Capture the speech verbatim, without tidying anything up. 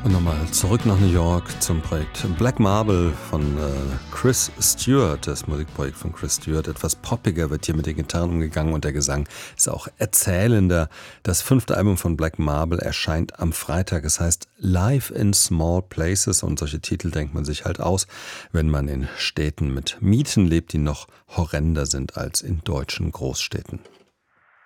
Und nochmal zurück nach New York zum Projekt Black Marble von äh, Chris Stewart, das Musikprojekt von Chris Stewart. Etwas poppiger wird hier mit den Gitarren umgegangen und der Gesang ist auch erzählender. Das fünfte Album von Black Marble erscheint am Freitag. Es heißt Live in Small Places und solche Titel denkt man sich halt aus, wenn man in Städten mit Mieten lebt, die noch horrender sind als in deutschen Großstädten.